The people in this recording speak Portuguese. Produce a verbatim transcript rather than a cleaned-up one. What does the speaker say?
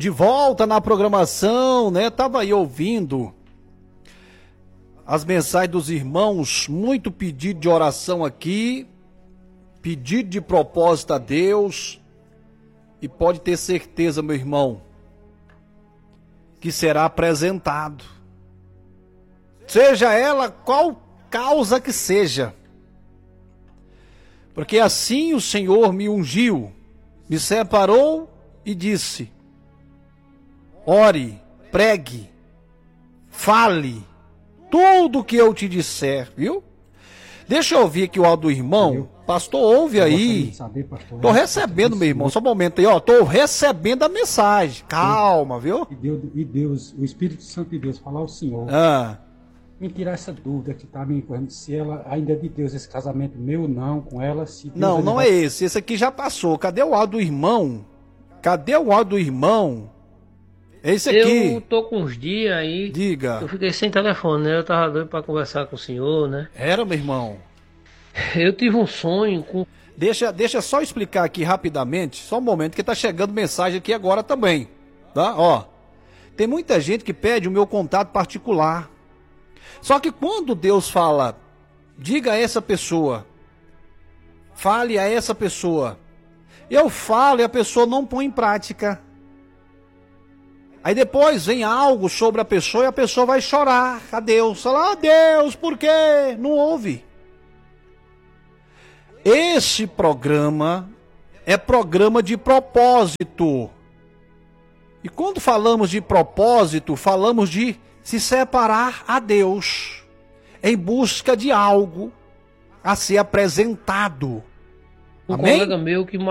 de volta na programação, né? Tava aí ouvindo as mensagens dos irmãos, muito pedido de oração aqui, pedido de propósito a Deus, e pode ter certeza, meu irmão, que será apresentado. Seja ela qual causa que seja. Porque assim o Senhor me ungiu, me separou e disse: ore, pregue, fale, tudo o que eu te disser, viu? Deixa eu ouvir aqui o áudio do irmão. Pastor, ouve aí. Tô recebendo, meu irmão, só um momento aí, ó. Tô recebendo a mensagem. Calma, viu? E Deus, e Deus, o Espírito Santo de Deus, falar ao Senhor. Ah. Me tirar essa dúvida que tá me encorrendo, se ela ainda é de Deus, esse casamento meu, não, com ela, se Deus Não, não vai... é esse. Esse aqui já passou. Cadê o áudio do irmão? Cadê o áudio do irmão? Esse aqui. Eu tô com uns dias aí. Diga. Eu fiquei sem telefone, né? Eu tava doido pra conversar com o senhor, né? Era, meu irmão. Eu tive um sonho com... Deixa, deixa só explicar aqui rapidamente, só um momento, que tá chegando mensagem aqui agora também, tá? Ó, tem muita gente que pede o meu contato particular. Só que quando Deus fala, diga a essa pessoa, fale a essa pessoa, eu falo e a pessoa não põe em prática. Aí depois vem algo sobre a pessoa e a pessoa vai chorar a Deus. Falar, ah, Deus, por quê? Não ouve. Esse programa é programa de propósito. E quando falamos de propósito, falamos de se separar a Deus em busca de algo a ser apresentado. um Amém? colega meu que